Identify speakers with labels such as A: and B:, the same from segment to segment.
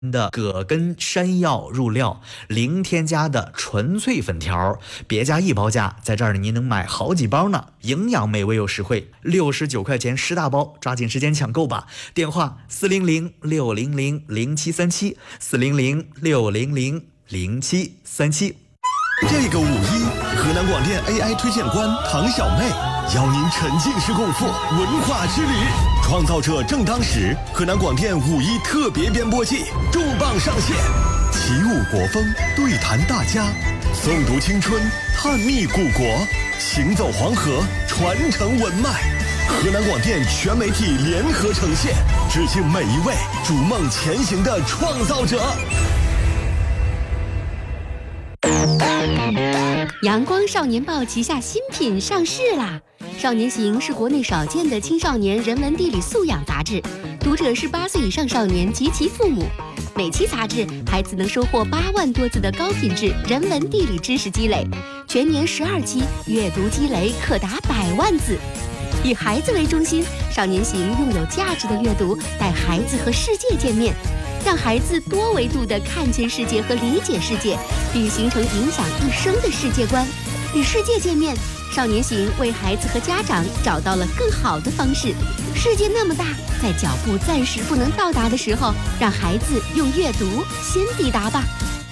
A: 的葛根山药入料，零添加的纯粹粉条，别家一包价，在这儿您能买好几包呢，营养美味又实惠，69块钱10大包，抓紧时间抢购吧！电话400-600-0737，400-600-0737。
B: 这个五一，河南广电 AI 推荐官唐小妹邀您沉浸式共赴文化之旅。创造者正当时，河南广电五一特别编播季重磅上线，起舞国风，对谈大家，诵读青春，探秘古国，行走黄河，传承文脉。河南广电全媒体联合呈现，致敬每一位逐梦前行的创造者。
C: 阳光少年报旗下新品上市啦！少年行是国内少见的青少年人文地理素养杂志，读者是8岁以上少年及其父母。每期杂志，孩子能收获8万多字的高品质人文地理知识积累，全年12期，阅读积累可达100万字。以孩子为中心，少年行用有价值的阅读带孩子和世界见面，让孩子多维度地看见世界和理解世界，并形成影响一生的世界观。与世界见面，少年行为孩子和家长找到了更好的方式。世界那么大，在脚步暂时不能到达的时候，让孩子用阅读先抵达吧。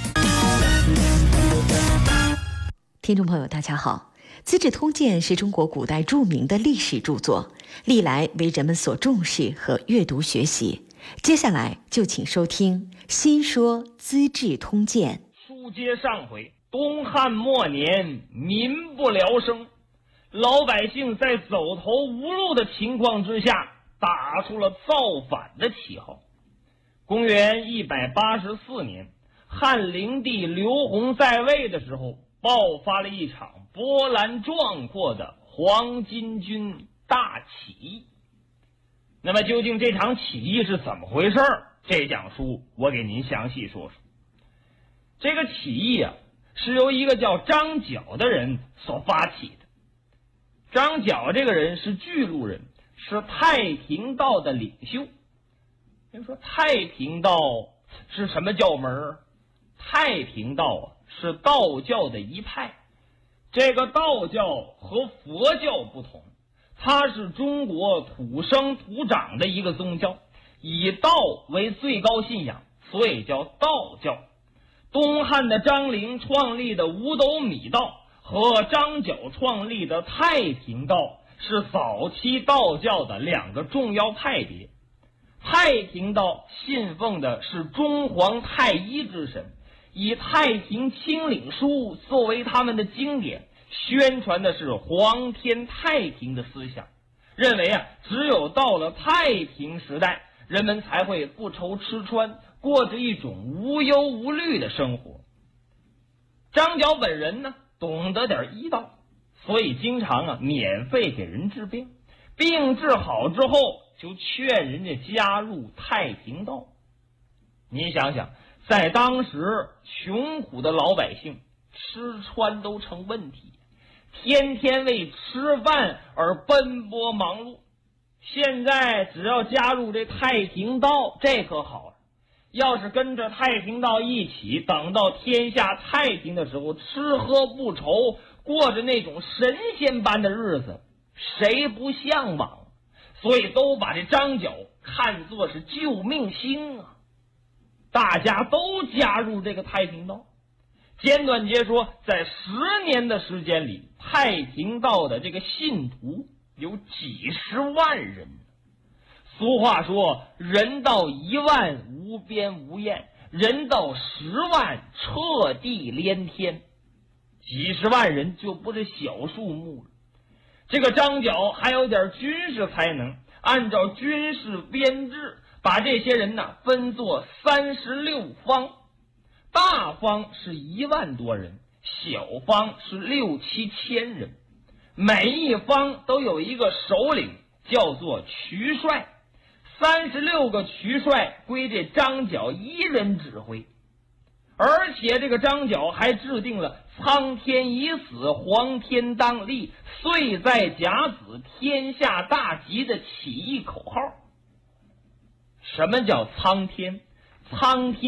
D: 听众朋友大家好，《资治通鉴》是中国古代著名的历史著作，历来为人们所重视和阅读学习。接下来就请收听《新说资治通鉴》。
E: 书接上回，东汉末年，民不聊生，老百姓在走投无路的情况之下，打出了造反的旗号。公元184年，汉灵帝刘宏在位的时候，爆发了一场波澜壮阔的黄巾军大起义。那么究竟这场起义是怎么回事？这讲书我给您详细说说。这个起义啊，是由一个叫张角的人所发起的。张角这个人是巨鹿人，是太平道的领袖。人说太平道是什么教门？太平道啊，是道教的一派。这个道教和佛教不同，它是中国土生土长的一个宗教，以道为最高信仰，所以叫道教。东汉的张陵创立的五斗米道和张角创立的太平道是早期道教的2个重要派别。太平道信奉的是中皇太一之神，以太平清领书作为他们的经典，宣传的是皇天太平的思想，认为啊，只有到了太平时代，人们才会不愁吃穿，过着一种无忧无虑的生活。张角本人呢，懂得点医道，所以经常免费给人治病，病治好之后就劝人家加入太平道。您想想，在当时穷苦的老百姓吃穿都成问题，天天为吃饭而奔波忙碌。现在只要加入这太平道，这可好了，要是跟着太平道一起，等到天下太平的时候，吃喝不愁，过着那种神仙般的日子，谁不向往？所以都把这张角看作是救命星啊！大家都加入这个太平道。简短截说，在10年的时间里，太平道的这个信徒有几十万人。俗话说，人到1万无边无厌，人到10万彻地连天。几十万人就不是小数目了。这个张角还有点军事才能，按照军事编制，把这些人分作36方。大方是1万多人，小方是6、7千人。每一方都有一个首领，叫做渠帅。36个渠帅归这张角一人指挥。而且这个张角还制定了苍天已死，黄天当立，岁在甲子，天下大吉的起义口号。什么叫苍天？ 苍天